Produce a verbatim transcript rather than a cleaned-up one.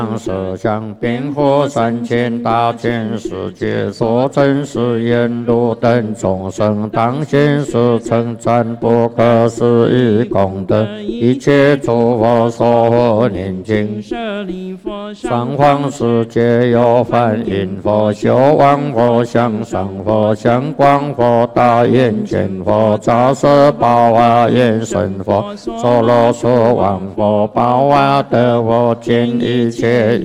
设想辩护三千大千世界所真实言路等众生，当现实称赞不可思议功德，一切诸佛所念经。三皇世界有梵音佛、修王佛、向上佛、向光佛、大眼见佛、杂色宝华眼神佛、娑罗娑王佛、宝华德佛，见一切